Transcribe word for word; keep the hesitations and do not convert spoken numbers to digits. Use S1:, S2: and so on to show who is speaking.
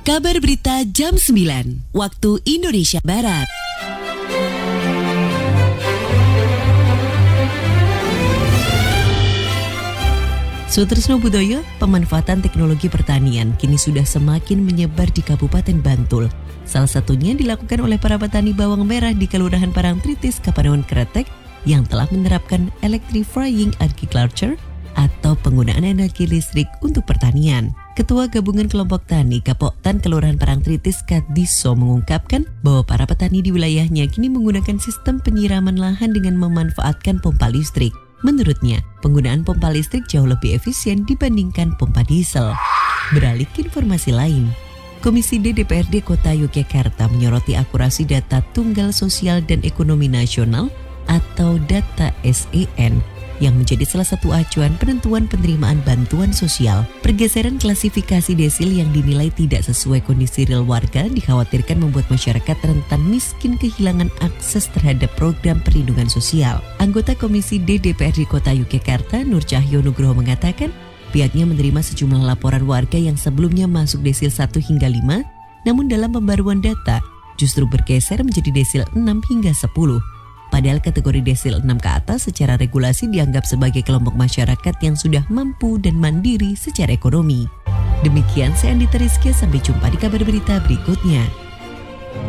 S1: Kabar Berita Jam sembilan, waktu Indonesia Barat. Sutrisno Budoyo, pemanfaatan teknologi pertanian kini sudah semakin menyebar di Kabupaten Bantul. Salah satunya dilakukan oleh para petani bawang merah di Kelurahan Parangtritis, Kapanewon Kretek yang telah menerapkan electrifying agriculture atau penggunaan energi listrik untuk pertanian. Ketua Gabungan Kelompok Tani Kapoktan Kelurahan Parangtritis Kadiso mengungkapkan bahwa para petani di wilayahnya kini menggunakan sistem penyiraman lahan dengan memanfaatkan pompa listrik. Menurutnya, penggunaan pompa listrik jauh lebih efisien dibandingkan pompa diesel. Beralih ke informasi lain, Komisi D D P R D Kota Yogyakarta menyoroti akurasi data Tunggal Sosial dan Ekonomi Nasional atau data S E N yang menjadi salah satu acuan penentuan penerimaan bantuan sosial. Pergeseran klasifikasi desil yang dinilai tidak sesuai kondisi real warga dikhawatirkan membuat masyarakat rentan miskin kehilangan akses terhadap program perlindungan sosial. Anggota Komisi D D P R D Kota Yogyakarta, Nur Cahyo Nugroho mengatakan, pihaknya menerima sejumlah laporan warga yang sebelumnya masuk desil satu hingga lima, namun dalam pembaruan data justru bergeser menjadi desil enam hingga sepuluh. Padahal kategori desil enam ke atas secara regulasi dianggap sebagai kelompok masyarakat yang sudah mampu dan mandiri secara ekonomi. Demikian saya Andita Rizkia, sampai jumpa di kabar berita berikutnya.